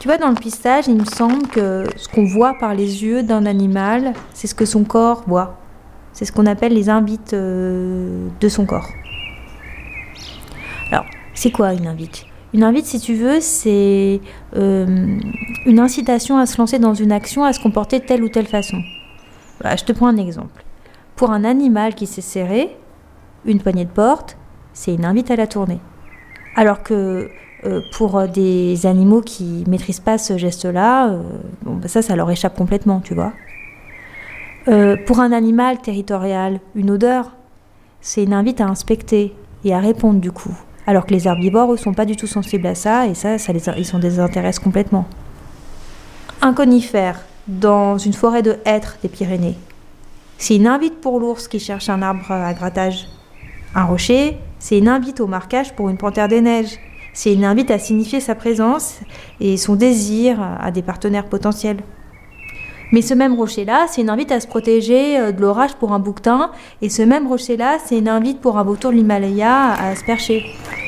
Tu vois, dans le pistage, il me semble que ce qu'on voit par les yeux d'un animal, c'est ce que son corps voit. C'est ce qu'on appelle les invites de son corps. Alors, c'est quoi une invite ? Une invite, si tu veux, c'est une incitation à se lancer dans une action, à se comporter de telle ou telle façon. Voilà, je te prends un exemple. Pour un animal qui s'est serré, une poignée de porte, c'est une invite à la tourner. Alors que pour des animaux qui ne maîtrisent pas ce geste-là, ça leur échappe complètement, tu vois. Pour un animal territorial, une odeur, c'est une invite à inspecter et à répondre du coup. Alors que les herbivores, eux, sont pas du tout sensibles à ça, et ils s'en désintéressent complètement. Un conifère, dans une forêt de hêtres des Pyrénées, c'est une invite pour l'ours qui cherche un arbre à grattage. Un rocher, c'est une invite au marquage pour une panthère des neiges. C'est une invite à signifier sa présence et son désir à des partenaires potentiels. Mais ce même rocher-là, c'est une invite à se protéger de l'orage pour un bouquetin. Et ce même rocher-là, c'est une invite pour un vautour de l'Himalaya à se percher.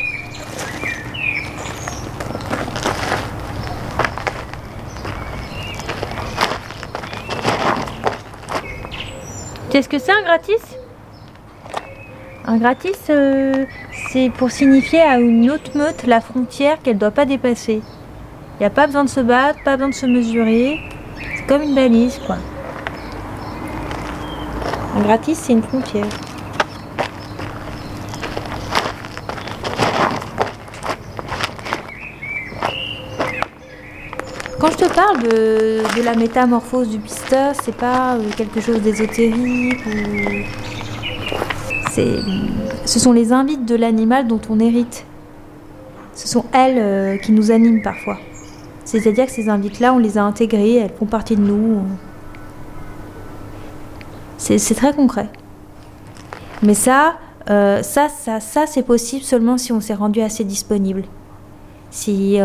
Tu sais ce que c'est un gratis ? Un gratis, c'est pour signifier à une autre meute la frontière qu'elle ne doit pas dépasser. Il n'y a pas besoin de se battre, pas besoin de se mesurer. C'est comme une balise, quoi. Un gratis, c'est une frontière. Quand je te parle de la métamorphose du pisteur, c'est pas quelque chose d'ésotérique ou... Ce sont les invites de l'animal dont on hérite. Ce sont elles qui nous animent parfois. C'est-à-dire que ces invites-là, on les a intégrées, elles font partie de nous. C'est très concret. Mais ça, c'est possible seulement si on s'est rendu assez disponible. Si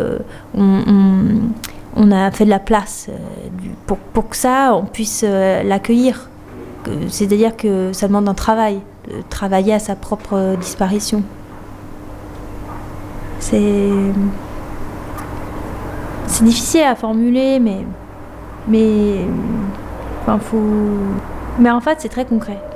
on a fait de la place pour que ça, on puisse l'accueillir. C'est-à-dire que ça demande un travail, de travailler à sa propre disparition. C'est difficile à formuler, mais en fait, c'est très concret.